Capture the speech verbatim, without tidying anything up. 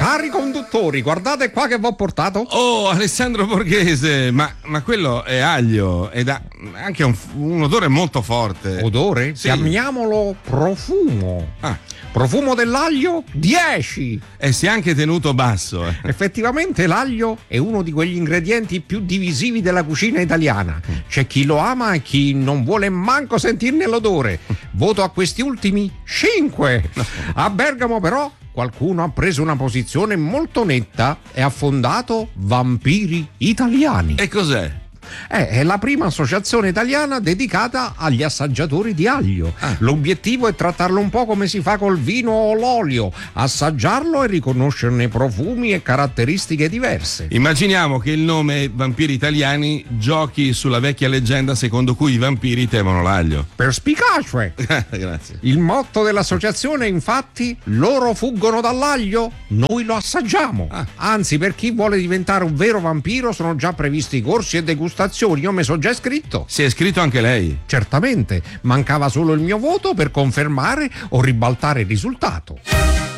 Cari conduttori, guardate qua che vi ho portato. Oh, Alessandro Borghese, ma, ma quello è aglio ed ha anche un, un odore molto forte. Odore? Sì. Chiamiamolo profumo. Ah. Profumo dell'aglio dieci. E si è anche tenuto basso. Eh. Effettivamente l'aglio è uno di quegli ingredienti più divisivi della cucina italiana. C'è chi lo ama e chi non vuole manco sentirne l'odore. Voto a questi ultimi cinque. A Bergamo però qualcuno ha preso una posizione molto netta e ha fondato Vampiri Italiani. E cos'è? Eh, è la prima associazione italiana dedicata agli assaggiatori di aglio. Ah. L'obiettivo è trattarlo un po' come si fa col vino o l'olio, assaggiarlo e riconoscerne profumi e caratteristiche diverse. Immaginiamo che il nome Vampiri Italiani giochi sulla vecchia leggenda secondo cui i vampiri temono l'aglio. Perspicace! Grazie. Il motto dell'associazione è infatti: loro fuggono dall'aglio, noi lo assaggiamo. Ah. Anzi, per chi vuole diventare un vero vampiro sono già previsti corsi e degustazioni. Io mi sono già iscritto. Si è iscritto anche lei? Certamente, mancava solo il mio voto per confermare o ribaltare il risultato.